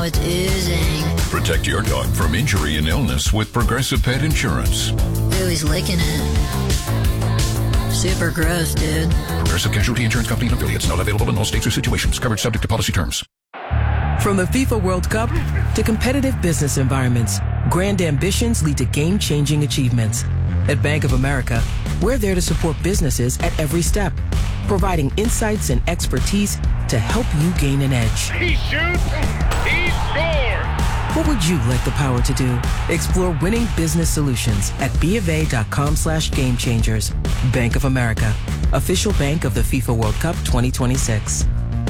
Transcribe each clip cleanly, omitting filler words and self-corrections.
It's oozing. Protect your dog from injury and illness with Progressive Pet Insurance. Ooh, he's licking it. Super gross, dude. Progressive Casualty Insurance Company and affiliates. Not available in all states or situations. Coverage subject to policy terms. From the FIFA World Cup to competitive business environments, grand ambitions lead to game-changing achievements. At Bank of America, we're there to support businesses at every step, providing insights and expertise to help you gain an edge. He shoots, he scores! What would you like the power to do? Explore winning business solutions at BofA.com/gamechangers. Bank of America, official bank of the FIFA World Cup 2026.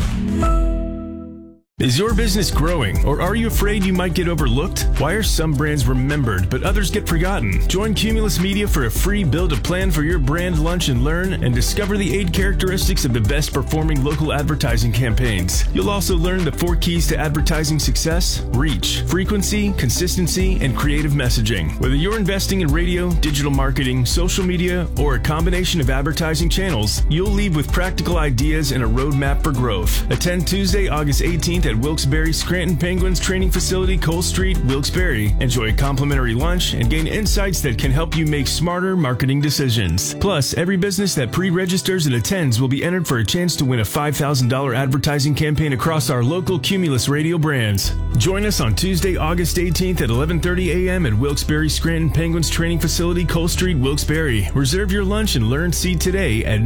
Is your business growing, or are you afraid you might get overlooked? Why are some brands remembered, but others get forgotten? Join Cumulus Media for a free Build a Plan for your brand lunch and learn, and discover the 8 characteristics of the best performing local advertising campaigns. You'll also learn the 4 keys to advertising success: reach, frequency, consistency, and creative messaging. Whether you're investing in radio, digital marketing, social media, or a combination of advertising channels, you'll leave with practical ideas and a roadmap for growth. Attend Tuesday, August 18th at Wilkes-Barre Scranton Penguins Training Facility, Cole Street, Wilkes-Barre. Enjoy a complimentary lunch and gain insights that can help you make smarter marketing decisions. Plus, every business that pre-registers and attends will be entered for a chance to win a $5,000 advertising campaign across our local Cumulus radio brands. Join us on Tuesday, August 18th at 11:30 a.m. at Wilkes-Barre Scranton Penguins Training Facility, Cole Street, Wilkes-Barre. Reserve your lunch and learn seat today at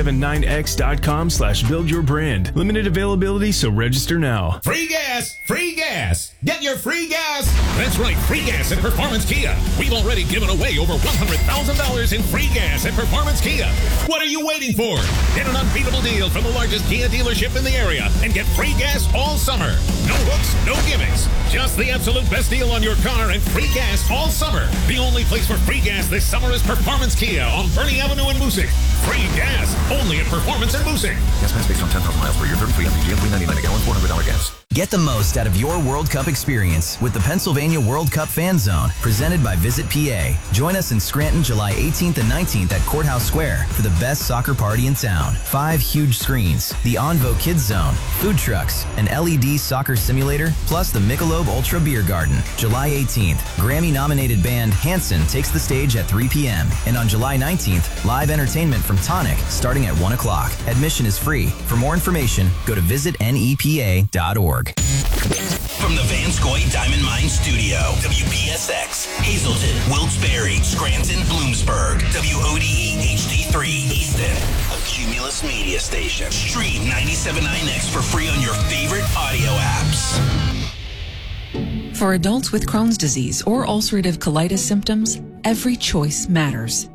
979x.com/buildyourbrand. Limited availability, so register now. Free gas! Free gas! Get your free gas! That's right, free gas at Performance Kia. We've already given away over $100,000 in free gas at Performance Kia. What are you waiting for? Get an unbeatable deal from the largest Kia dealership in the area and get free gas all summer. No hooks, no gimmicks. Just the absolute best deal on your car and free gas all summer. The only place for free gas this summer is Performance Kia on Bernie Avenue in Moosic. Free gas only at Performance in Moosic. Gas mask based on 10,000 miles per year, 33 MPG and $3.99 a gallon, $400 gas. Get the most out of your World Cup experience with the Pennsylvania World Cup Fan Zone, presented by Visit PA. Join us in Scranton July 18th and 19th at Courthouse Square for the best soccer party in town. 5 huge screens, the Onvo Kids Zone, food trucks, an LED soccer simulator, plus the Michelob Ultra Beer Garden. July 18th, Grammy-nominated band Hanson takes the stage at 3 p.m. And on July 19th, live entertainment from Tonic starting at 1 o'clock. Admission is free. For more information, go to visitnepa.org. From the Vanscoy Diamond Mine Studio, WPSX, Hazleton, Wilkes-Barre, Scranton, Bloomsburg, WODE HD3, Easton, a Cumulus media station. Stream 97.9X for free on your favorite audio apps. For adults with Crohn's disease or ulcerative colitis symptoms, every choice matters.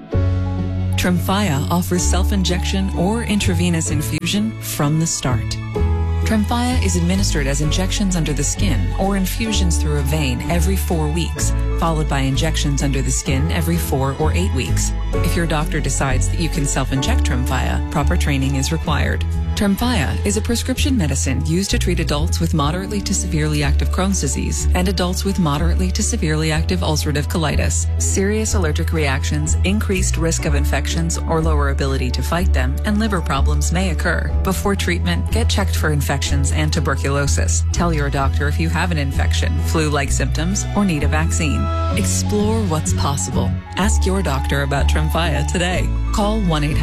Tremfya offers self-injection or intravenous infusion from the start. Tremfya is administered as injections under the skin or infusions through a vein every 4 weeks, followed by injections under the skin every 4 or 8 weeks. If your doctor decides that you can self-inject Tremfya, proper training is required. Tremfya is a prescription medicine used to treat adults with moderately to severely active Crohn's disease and adults with moderately to severely active ulcerative colitis. Serious allergic reactions, increased risk of infections or lower ability to fight them, and liver problems may occur. Before treatment, get checked for infections and tuberculosis. Tell your doctor if you have an infection, flu-like symptoms, or need a vaccine. Explore what's possible. Ask your doctor about Tremfya today. Call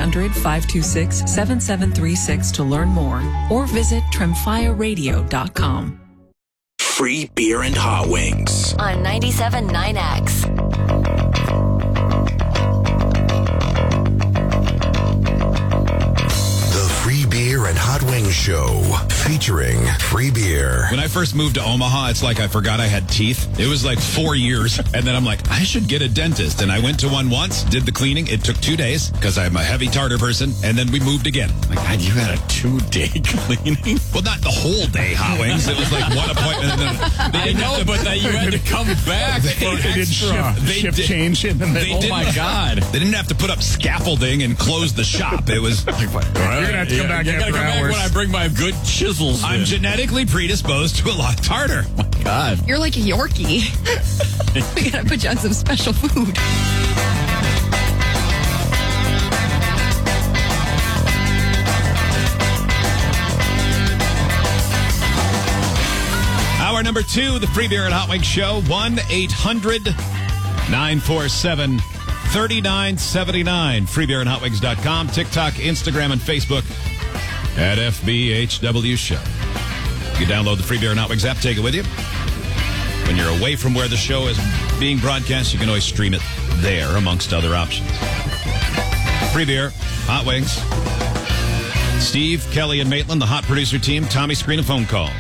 1-800-526-7736 to learn more or visit tremfyaradio.com. Free beer and hot wings on 97.9X. Free Beer and Hot Wings Show, featuring free beer. When I first moved to Omaha, it's like I forgot I had teeth. It was like 4 years. And then I'm like, I should get a dentist. And I went to one once, did the cleaning. It took 2 days because I'm a heavy tartar person. And then we moved again. Like, God, you had a 2-day cleaning? Well, not the whole day, Hot Wings. It was like one appointment. And then I know, but that you had to come back for extra. Shift change in the middle. Oh, my God. They didn't have to put up scaffolding and close the shop. It was like, you're going to have to come back after hours. When I bring my good chisels I'm in. Genetically predisposed to a lot of tartar. Oh, my God. You're like a Yorkie. We got to put you on some special food. Hour number 2, the Free Beer and Hot Wings Show. 1-800-947-3979. FreeBeerandHotWings.com. TikTok, Instagram, and Facebook at FBHW Show. You can download the Free Beer and Hot Wings app. Take it with you. When you're away from where the show is being broadcast, you can always stream it there, amongst other options. Free Beer, Hot Wings. Steve, Kelly, and Maitland, the hot producer team. Tommy, screen of phone calls.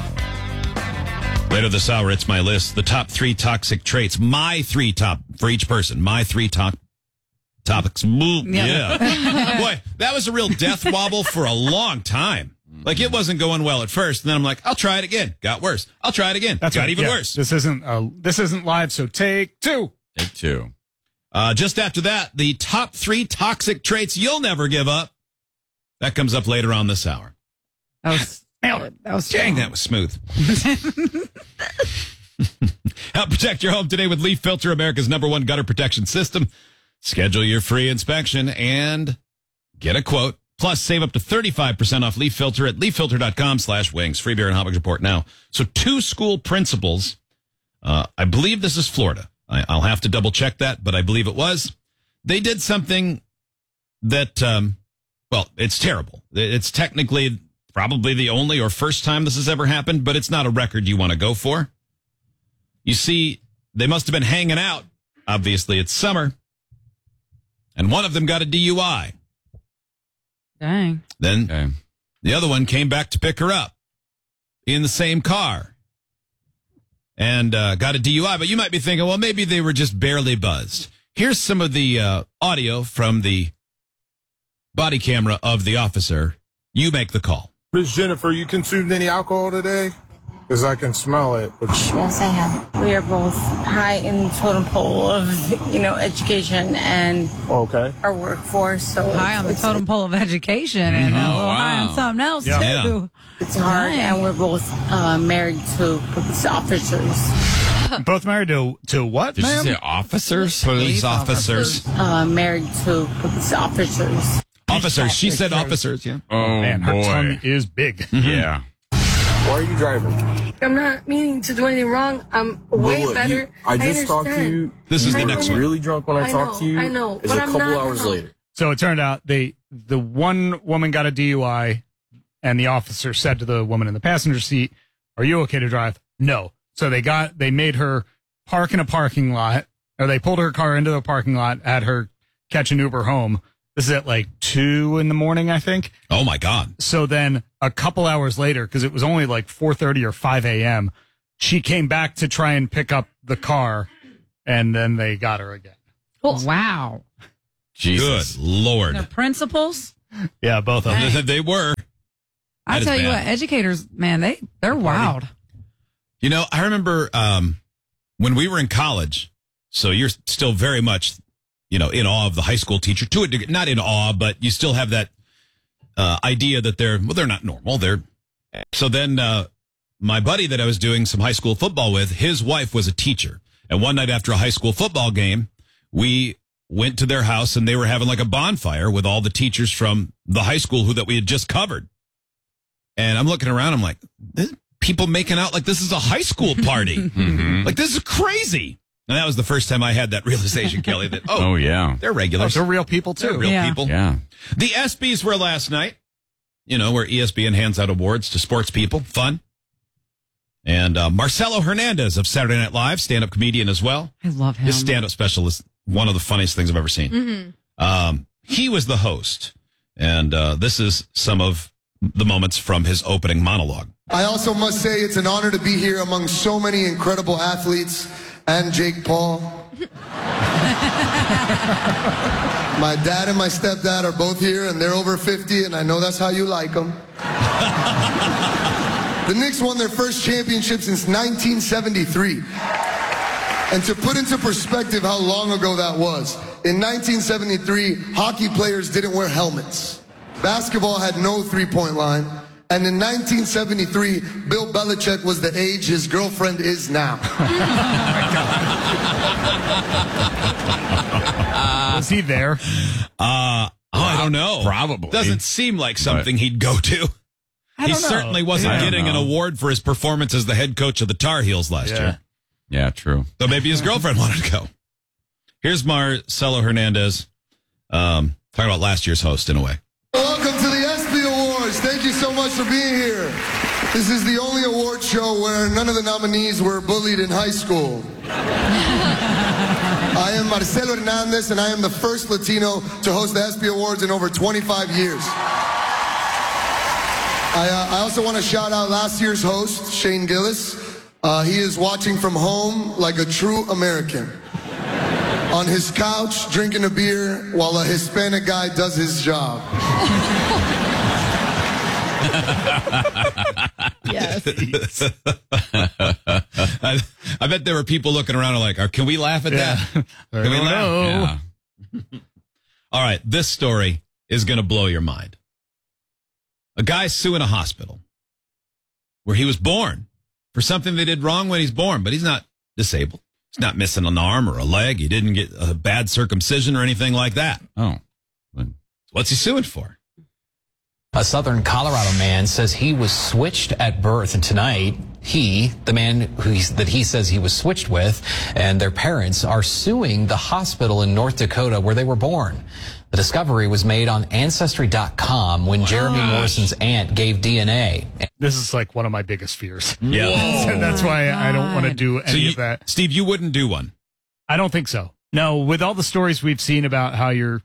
Later this hour, it's my list. The top 3 toxic traits. My 3 top for each person. My 3 top topics. Yeah. Boy, that was a real death wobble for a long time. Like, it wasn't going well at first, and then I'm like, I'll try it again. Got worse. I'll try it again. Got even worse. This isn't live, so take 2. Take 2. Just after that, the top 3 toxic traits you'll never give up. That comes up later on this hour. That was Dang, that was smooth. Help protect your home today with Leaf Filter, America's #1 gutter protection system. Schedule your free inspection and get a quote. Plus, save up to 35% off Leaf Filter at leaffilter.com/wings. Free Beer and Hot Wings report now. So 2 school principals, I believe this is Florida. I'll have to double check that, but I believe it was. They did something that, well, it's terrible. It's technically probably the only or first time this has ever happened, but it's not a record you want to go for. You see, they must have been hanging out. Obviously, it's summer. And one of them got a DUI. Dang. Then the other one came back to pick her up in the same car and got a DUI. But you might be thinking, well, maybe they were just barely buzzed. Here's some of the audio from the body camera of the officer. You make the call. Miss Jennifer, you consumed any alcohol today? Because I can smell it. Yes, I have. We are both high in the totem pole of, education and our workforce. So high on the totem pole of education and a little high on something else, too. It's hard, and we're both married to police officers. Both married to what, Did ma'am? you say officers? Police officers. Married to police officers. Officers. She said officers, yeah. Oh, man, her boy. tongue is big. Yeah. Why are you driving? I'm not meaning to do anything wrong. I'm way better. I just talked to you. This is the You next were one. really drunk when I talked to you. I know, It's but a I'm couple not hours now. later. So it turned out the one woman got a DUI, and the officer said to the woman in the passenger seat, "Are you okay to drive?" No. So they made her park in a parking lot, or they pulled her car into the parking lot, had her catch an Uber home. This is at like 2 a.m, I think. Oh, my God. So then a couple hours later, because it was only like 4:30 or 5 a.m., she came back to try and pick up the car, and then they got her again. Wow. Jesus. Good Lord. They're principals? Yeah, both of them. They were. I That tell is you bad. what, educators, man, they're wild. You know, I remember when we were in college, so you're still very much, in awe of the high school teacher. To a degree, not in awe, but you still have that idea that they're not normal. So then my buddy that I was doing some high school football with, his wife was a teacher. And one night after a high school football game, we went to their house and they were having like a bonfire with all the teachers from the high school that we had just covered. And I'm looking around, I'm like, people making out like this is a high school party. Like, this is crazy. And that was the first time I had that realization, Kelly, that, Oh, yeah. they're regulars. They're real people, too. They're real people. Yeah. The ESPYs were last night, where ESPN hands out awards to sports people. Fun. And Marcelo Hernandez of Saturday Night Live, stand-up comedian as well. I love him. His stand-up special is one of the funniest things I've ever seen. He was the host. And this is some of the moments from his opening monologue. I also must say it's an honor to be here among so many incredible athletes and Jake Paul. My dad and my stepdad are both here, and they're over 50, and I know that's how you like them. The Knicks won their first championship since 1973. And to put into perspective how long ago that was, in 1973, hockey players didn't wear helmets. Basketball had no three-point line. And in 1973, Bill Belichick was the age his girlfriend is now. Was he there? I don't know. Probably. Doesn't seem like something he'd go to. He certainly wasn't getting an award for his performance as the head coach of the Tar Heels last year. Yeah, true. So maybe his girlfriend wanted to go. Here's Marcelo Hernandez talking about last year's host in a way. Welcome to the ESPY Awards. Thank you so much for being here. This is the only award show where none of the nominees were bullied in high school. I am Marcelo Hernandez, and I am the first Latino to host the ESPY Awards in over 25 years. I also want to shout out last year's host, Shane Gillis. He is watching from home like a true American. On his couch, drinking a beer while a Hispanic guy does his job. Yes. I bet there were people looking around and like, can we laugh at that? Can we laugh? Yeah. All right, this story is going to blow your mind. A guy's suing a hospital where he was born for something they did wrong when he's born, but he's not disabled. He's not missing an arm or a leg. He didn't get a bad circumcision or anything like that. Oh. What's he suing for? A southern Colorado man says he was switched at birth, and tonight the man that he says he was switched with, and their parents are suing the hospital in North Dakota where they were born. The discovery was made on Ancestry.com when Jeremy Morrison's aunt gave DNA. This is like one of my biggest fears. Yeah. And that's why I don't want to do any of that. Steve, you wouldn't do one? I don't think so. No, with all the stories we've seen about you're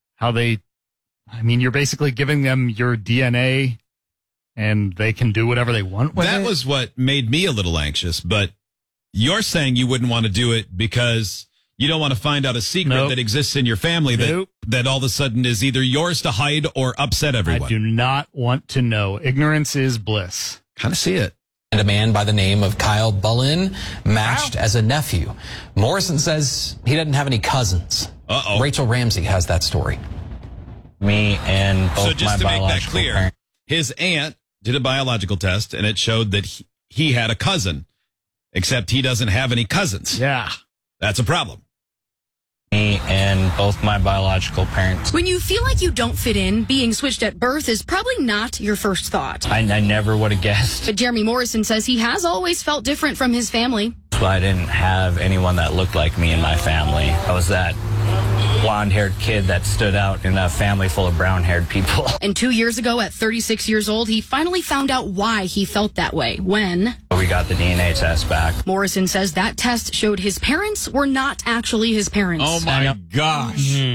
basically giving them your DNA and they can do whatever they want with it. That was what made me a little anxious, but you're saying you wouldn't want to do it because you don't want to find out a secret that exists in your family that all of a sudden is either yours to hide or upset everyone. I do not want to know. Ignorance is bliss. Kind of see it. And a man by the name of Kyle Bullen matched as a nephew. Morrison says he doesn't have any cousins. Uh-oh. Rachel Ramsey has that story. Me and both so just my to make that biological clear, parents. his aunt did a biological test and it showed that he had a cousin, except he doesn't have any cousins. Yeah. That's a problem. Me and both my biological parents. When you feel like you don't fit in, being switched at birth is probably not your first thought. I never would have guessed. But Jeremy Morrison says he has always felt different from his family. So I didn't have anyone that looked like me in my family. I was that blonde-haired kid that stood out in a family full of brown-haired people. And 2 years ago, at 36 years old, he finally found out why he felt that way when we got the DNA test back. Morrison says that test showed his parents were not actually his parents. Oh, my gosh.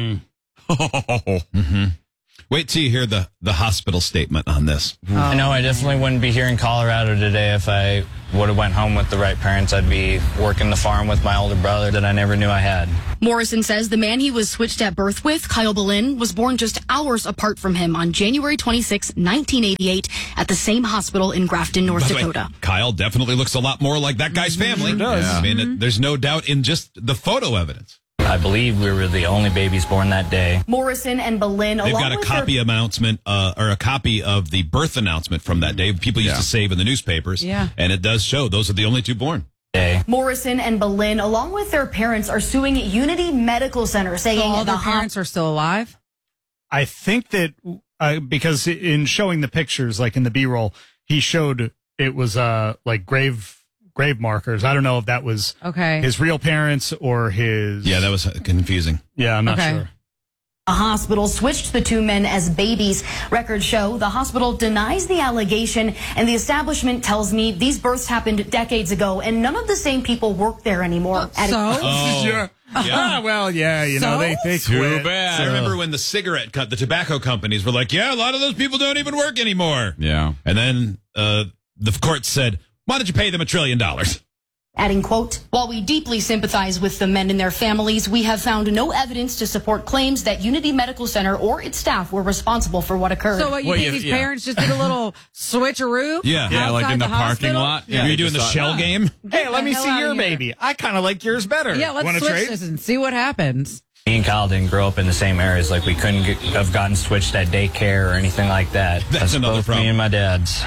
Mm-hmm. Wait till you hear the hospital statement on this. I know I definitely wouldn't be here in Colorado today if I would have went home with the right parents. I'd be working the farm with my older brother that I never knew I had. Morrison says the man he was switched at birth with, Kyle Bullen, was born just hours apart from him on January 26, 1988 at the same hospital in Grafton, North Dakota. Kyle definitely looks a lot more like that guy's family. Sure does. Yeah. I mean, there's no doubt in just the photo evidence. I believe we were the only babies born that day. Morrison and Bullen, they've got a copy announcement, or a copy of the birth announcement from that day. People used to save in the newspapers. Yeah. And it does show those are the only two born. Morrison and Bullen, along with their parents, are suing Unity Medical Center, saying all their parents are still alive? I think that because in showing the pictures, like in the B-roll, he showed it was like grave markers. I don't know if that was his real parents or his... Yeah, that was confusing. Yeah, I'm not sure. A hospital switched the two men as babies. Records show the hospital denies the allegation, and the establishment tells me these births happened decades ago, and none of the same people work there anymore. Yeah. Well, yeah, you know, they Too quit. bad. I remember when the tobacco companies were like, yeah, a lot of those people don't even work anymore. Yeah. And then the court said, why don't you pay them $1 trillion? Adding, quote, while we deeply sympathize with the men and their families, we have found no evidence to support claims that Unity Medical Center or its staff were responsible for what occurred. So what, you think these parents just did a little switcheroo? Yeah, like in the parking hospital? lot. Yeah, you're doing the shell game? Hey, let me see your baby. I kind of like yours better. Yeah, let's Wanna switch trade? this and see what happens. Me and Kyle didn't grow up in the same areas. Like, we couldn't have gotten switched at daycare or anything like that. That's another problem. Me and my dad's.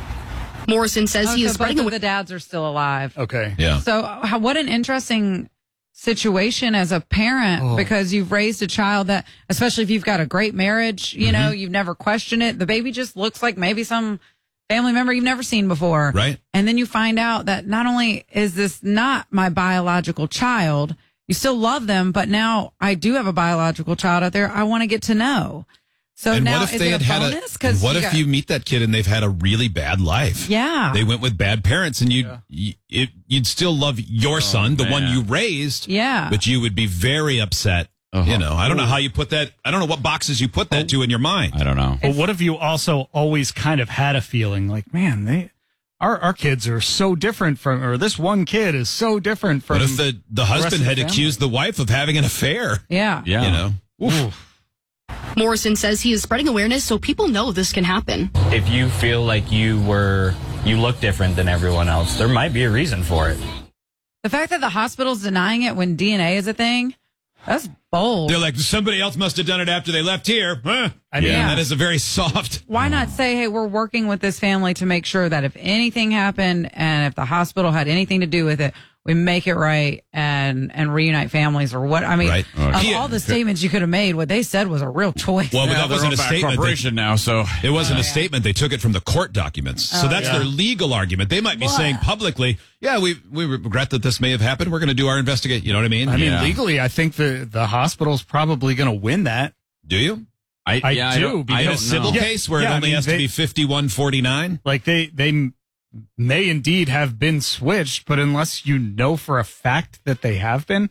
Morrison says he is both spreading of the dads are still alive. Okay. Yeah. So what an interesting situation as a parent, because you've raised a child that, especially if you've got a great marriage, you know, you've never questioned it. The baby just looks like maybe some family member you've never seen before. Right. And then you find out that not only is this not my biological child, you still love them, but now I do have a biological child out there I want to get to know. So and now what if is they it had a bonus? 'Cause what if you meet that kid and they've had a really bad life? Yeah. They went with bad parents, and you'd still love your son, the one you raised. Yeah. But you would be very upset. You know, I don't know how you put that. I don't know what boxes you put that to in your mind. I don't know. But what if you also always kind of had a feeling like, man, our kids are so different from, or this one kid is so different from. What if the husband had accused the wife of having an affair? Yeah. You know. Oof. Morrison says he is spreading awareness so people know this can happen. If you feel like you look different than everyone else, there might be a reason for it. The fact that the hospital's denying it when DNA is a thing, that's bold. They're like, somebody else must have done it after they left here. Huh? I mean, that is a very soft. Why not say, hey, we're working with this family to make sure that if anything happened and if the hospital had anything to do with it, we make it right and reunite families or what? I mean, Right. of all the statements you could have made, what they said was a real choice. Well, but that wasn't a statement. Corporation now, so it wasn't a statement. They took it from the court documents. So that's their legal argument. They might be saying publicly, yeah, we regret that this may have happened. We're going to do our investigate. You know what I mean? I mean, legally, I think the hospital's probably going to win that. Do you? I do. In a civil case where it only has to be 51-49? Like they may indeed have been switched, but unless you know for a fact that they have been.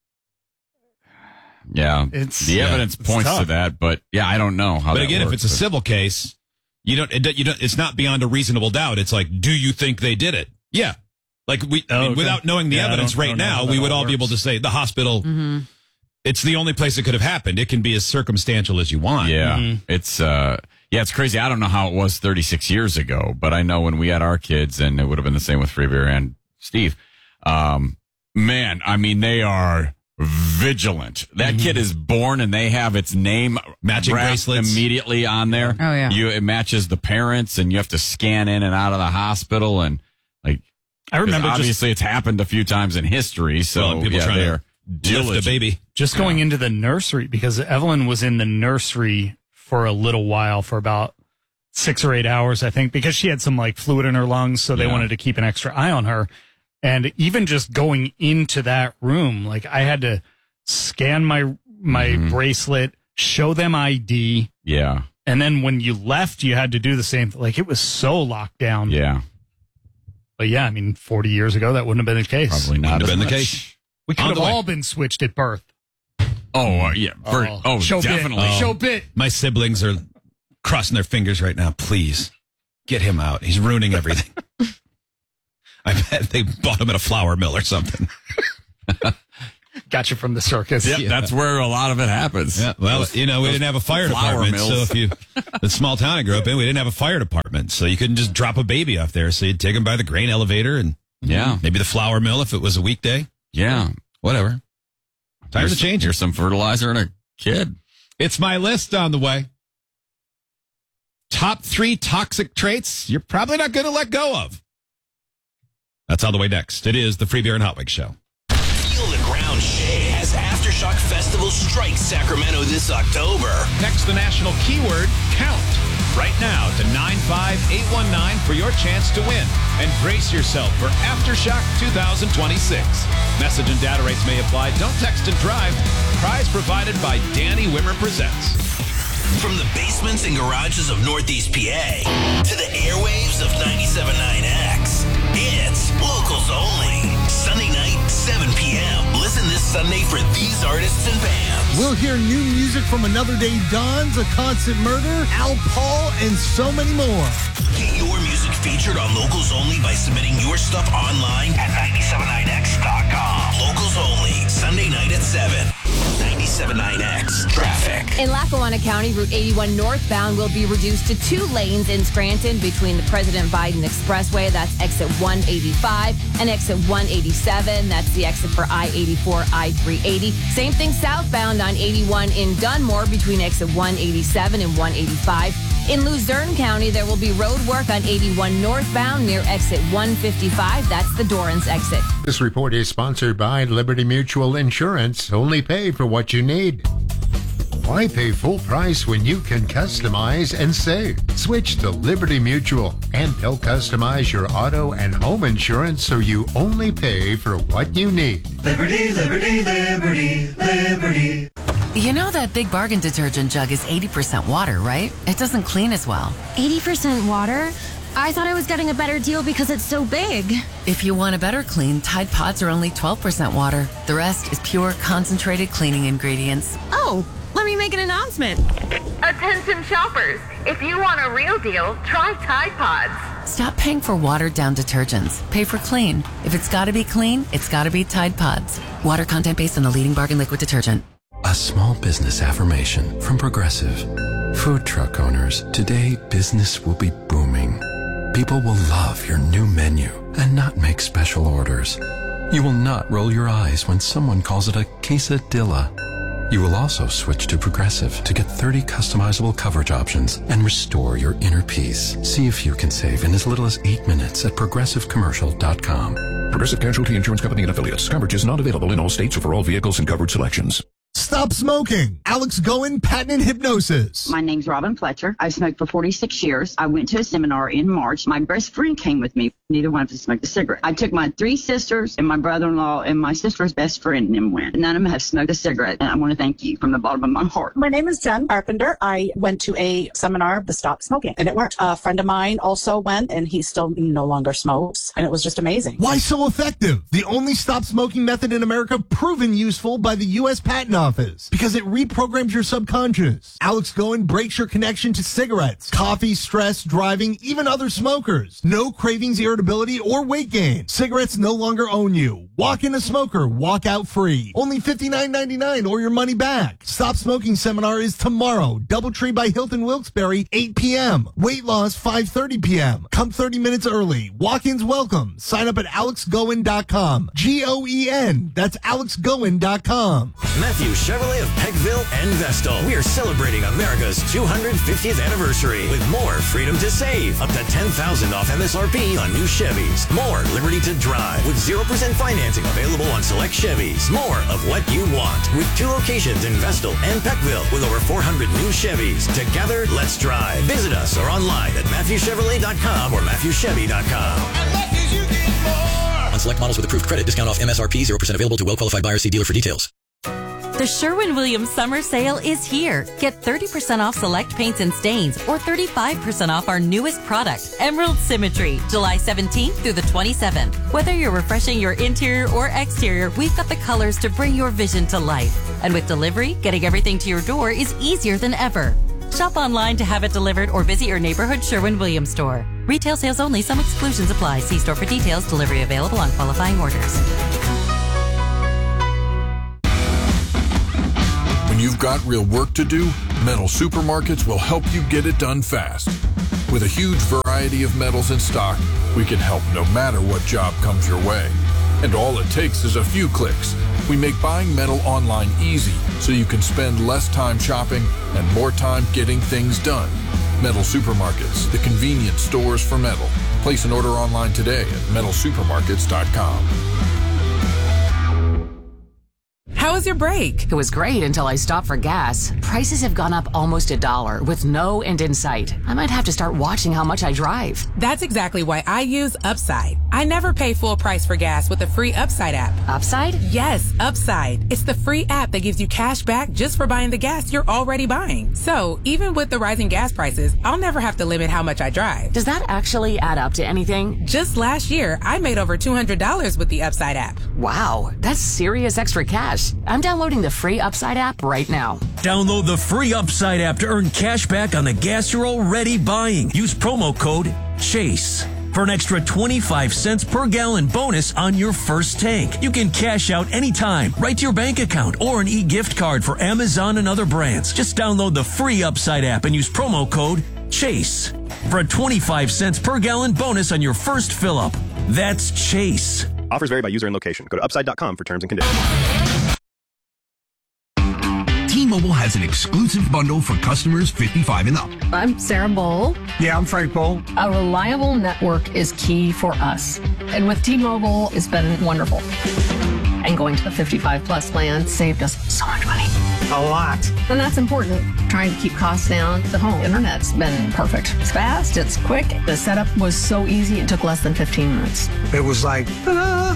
Yeah. The evidence points to that, but I don't know how But that again, works, if it's a civil case, you don't, it's not beyond a reasonable doubt. It's like, do you think they did it? Yeah. Like without knowing the evidence right now, we would all be able to say the hospital, it's the only place it could have happened. It can be as circumstantial as you want. Yeah. It's crazy. I don't know how it was 36 years ago, but I know when we had our kids, and it would have been the same with Freebeer and Steve. Man, I mean, they are vigilant. That kid is born and they have its name matching bracelets immediately on there. Oh, yeah. It matches the parents, and you have to scan in and out of the hospital. And like, I remember obviously it's happened a few times in history. So people trying they're to lift a baby. Just going into the nursery, because Evelyn was in the nursery for a little while, for about 6 or 8 hours, I think, because she had some like fluid in her lungs. So they wanted to keep an extra eye on her. And even just going into that room, like I had to scan my bracelet, show them ID. Yeah. And then when you left, you had to do the same. Like it was so locked down. Yeah. But yeah, I mean, 40 years ago, that wouldn't have been the case. Probably not Wouldn't have been as the much. case. We could have all been switched at birth. Yeah. Show definitely. Bit. Show bit. My siblings are crossing their fingers right now. Please get him out. He's ruining everything. I bet they bought him at a flour mill or something. Got you from the circus. Yep, that's where a lot of it happens. Yeah, well, we didn't have a fire department. mills. So the small town I grew up in, we didn't have a fire department. So you couldn't just drop a baby off there. So you'd take him by the grain elevator and maybe the flour mill if it was a weekday. Yeah. Whatever. Times are changing. Here's some fertilizer and a kid. It's my list on the way. Top 3 toxic traits you're probably not going to let go of. That's on the way next. It is the Free Beer and Hot Wings Show. Feel the ground shake as Aftershock Festival strikes Sacramento this October. Text the national keyword COUNT right now to 95819 for your chance to win. And brace yourself for Aftershock 2026. Message and data rates may apply. Don't text and drive. Prize provided by Danny Wimmer Presents. From the basements and garages of Northeast PA to the airwaves of 97.9X, it's Locals Only. Sunday night, 7 p.m. Listen this Sunday for these artists and bands. We'll hear new music from Another Day Dawns, A Constant Murder, Al Paul, and so many more. Get your music featured on Locals Only by submitting your stuff online at 979x.com. Locals Only, Sunday night at 7. 97.9X traffic. In Lackawanna County, Route 81 northbound will be reduced to 2 lanes in Scranton between the President Biden Expressway, that's exit 185, and exit 187, that's the exit for I-84, I-380. Same thing southbound on 81 in Dunmore between exit 187 and 185. In Luzerne County, there will be road work on 81 northbound near exit 155. That's the Dorrance exit. This report is sponsored by Liberty Mutual Insurance. Only pay for what you need. Why pay full price when you can customize and save? Switch to Liberty Mutual, and they'll customize your auto and home insurance so you only pay for what you need. Liberty, liberty, liberty, liberty. You know that Big Bargain detergent jug is 80% water, right? It doesn't clean as well. 80% water? I thought I was getting a better deal because it's so big. If you want a better clean, Tide Pods are only 12% water. The rest is pure, concentrated cleaning ingredients. Oh, let me make an announcement. Attention shoppers, if you want a real deal, try Tide Pods. Stop paying for watered-down detergents. Pay for clean. If it's gotta be clean, it's gotta be Tide Pods. Water content based on the leading bargain liquid detergent. A small business affirmation from Progressive. Food truck owners, today business will be booming. People will love your new menu and not make special orders. You will not roll your eyes when someone calls it a quesadilla. You will also switch to Progressive to get 30 customizable coverage options and restore your inner peace. See if you can save in as little as 8 minutes at progressivecommercial.com. Progressive Casualty Insurance Company and affiliates. Coverage is not available in all states or for all vehicles and coverage selections. Stop smoking. Alex Goen, Patent and Hypnosis. My name's Robin Fletcher. I've smoked for 46 years. I went to a seminar in March. My best friend came with me. Neither one of us smoked a cigarette. I took my 3 sisters and my brother-in-law and my sister's best friend and them went. None of them have smoked a cigarette. And I want to thank you from the bottom of my heart. My name is Jen Carpenter. I went to a seminar to stop smoking and it worked. A friend of mine also went and he still no longer smokes. And it was just amazing. Why so effective? The only stop smoking method in America proven useful by the U.S. Patent Office. Because it reprograms your subconscious. Alex Goen breaks your connection to cigarettes, coffee, stress, driving, even other smokers. No cravings, irritability, or weight gain. Cigarettes no longer own you. Walk in a smoker, walk out free. Only $59.99 or your money back. Stop Smoking Seminar is tomorrow. Doubletree by Hilton Wilkes-Barre, 8 p.m. Weight loss, 5:30 p.m. Come 30 minutes early. Walk-ins welcome. Sign up at alexgoen.com. G-O-E-N. That's alexgoen.com. Matthew Chevrolet of Peckville and Vestal. We are celebrating America's 250th anniversary with more freedom to save. Up to $10,000 off MSRP on new Chevys. More liberty to drive with 0% financing available on select Chevys. More of what you want with 2 locations in Vestal and Peckville with over 400 new Chevys. Together, let's drive. Visit us or online at MatthewChevrolet.com or MatthewChevy.com. On select models with approved credit, discount off MSRP, 0% available to well-qualified buyers. See dealer for details. The Sherwin-Williams Summer Sale is here. Get 30% off select paints and stains or 35% off our newest product, Emerald Symmetry, July 17th through the 27th. Whether you're refreshing your interior or exterior, we've got the colors to bring your vision to life. And with delivery, getting everything to your door is easier than ever. Shop online to have it delivered or visit your neighborhood Sherwin-Williams store. Retail sales only. Some exclusions apply. See store for details. Delivery available on qualifying orders. When you've got real work to do, Metal Supermarkets will help you get it done fast. With a huge variety of metals in stock, we can help no matter what job comes your way. And all it takes is a few clicks. We make buying metal online easy so you can spend less time shopping and more time getting things done. Metal Supermarkets, the convenient stores for metal. Place an order online today at metalsupermarkets.com. How was your break? It was great until I stopped for gas. Prices have gone up almost $1 with no end in sight. I might have to start watching how much I drive. That's exactly why I use Upside. I never pay full price for gas with the free Upside app. Upside? Yes, Upside. It's the free app that gives you cash back just for buying the gas you're already buying. So even with the rising gas prices, I'll never have to limit how much I drive. Does that actually add up to anything? Just last year, I made over $200 with the Upside app. Wow, that's serious extra cash. I'm downloading the free Upside app right now. Download the free Upside app to earn cash back on the gas you're already buying. Use promo code CHASE for an extra 25 cents per gallon bonus on your first tank. You can cash out anytime, right to your bank account, or an e-gift card for Amazon and other brands. Just download the free Upside app and use promo code CHASE for a 25 cents per gallon bonus on your first fill-up. That's CHASE. Offers vary by user and location. Go to upside.com for terms and conditions. T-Mobile has an exclusive bundle for customers 55 and up. I'm Sarah Bowl. Yeah, I'm Frank Bowl. A reliable network is key for us. And with T-Mobile, it's been wonderful. And going to the 55 plus plan saved us so much money. A lot. And that's important. Trying to keep costs down. The home internet's been perfect. It's fast, it's quick. The setup was so easy, it took less than 15 minutes. It was like, ta-da!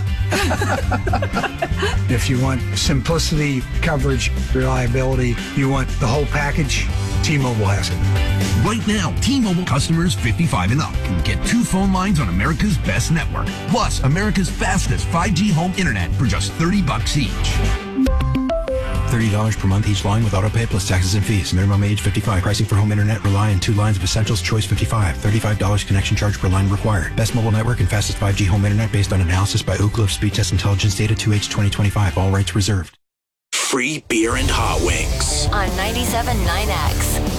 If you want simplicity, coverage, reliability, you want the whole package, T-Mobile has it. Right now, T-Mobile customers 55 and up can get 2 phone lines on America's best network, plus America's fastest 5G home internet for just $30 each. $30 per month each line with autopay plus taxes and fees. Minimum age 55. Pricing for home internet rely on 2 lines of Essentials Choice 55. $35 connection charge per line required. Best mobile network and fastest 5G home internet based on analysis by Oak Cliff Speed Test Intelligence data 2H 2025. All rights reserved. Free beer and hot wings. On 97.9X.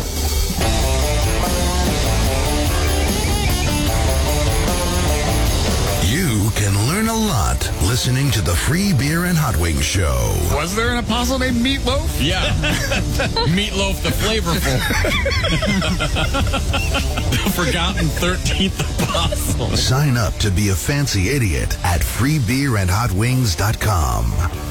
You can learn a lot listening to the Free Beer and Hot Wings Show. Was there an apostle named Meatloaf? Yeah. Meatloaf the Flavorful. The forgotten 13th apostle. Sign up to be a fancy idiot at freebeerandhotwings.com.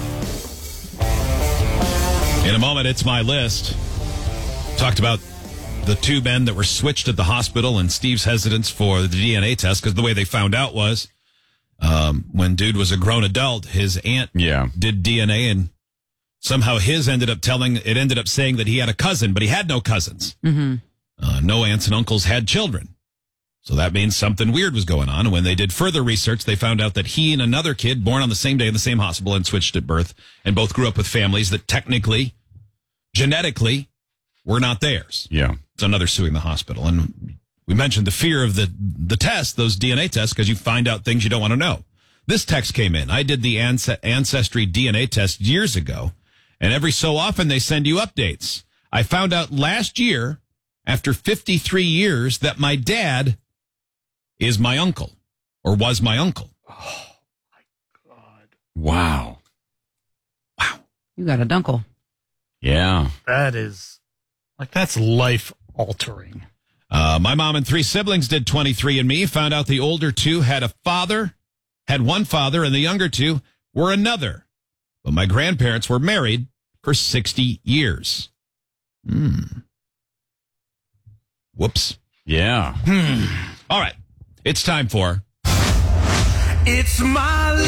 In a moment, it's my list. Talked about the 2 men that were switched at the hospital and Steve's hesitance for the DNA test, because the way they found out was when dude was a grown adult, his aunt did DNA, and somehow his ended up saying that he had a cousin, but he had no cousins. Mm-hmm. No aunts and uncles had children. So that means something weird was going on. And when they did further research, they found out that he and another kid born on the same day in the same hospital and switched at birth, and both grew up with families that technically, genetically, were not theirs. Yeah. So another suing the hospital. And we mentioned the fear of the test, those DNA tests, because you find out things you don't want to know. This text came in. I did the Ancestry DNA test years ago, and every so often they send you updates. I found out last year, after 53 years, that my dad is my uncle, or was my uncle. Oh, my God. Wow. You got a dunkle. Yeah. That is, that's life-altering. My mom and 3 siblings did 23andMe, found out the older 2 had one father, and the younger 2 were another. But my grandparents were married for 60 years. Whoops. Yeah. All right. It's time for... It's my list.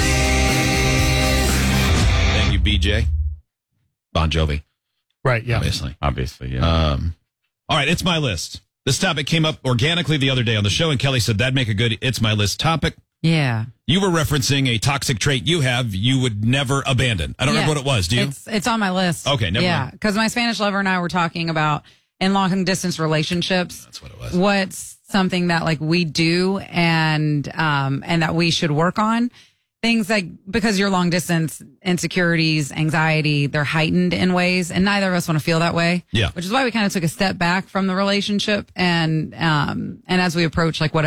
Thank you, BJ. Bon Jovi. Right, yeah. Obviously, yeah. All right, it's my list. This topic came up organically the other day on the show, and Kelly said that'd make a good It's My List topic. Yeah. You were referencing a toxic trait you would never abandon. I don't remember what it was. Do you? It's on my list. Okay, never mind. Yeah, because my Spanish lover and I were talking about in long-distance relationships. That's what it was. What's something that we do and that we should work on? Things because you're long distance, insecurities, anxiety, they're heightened in ways, and neither of us want to feel that way. Yeah. Which is why we kind of took a step back from the relationship, and as we approach whatever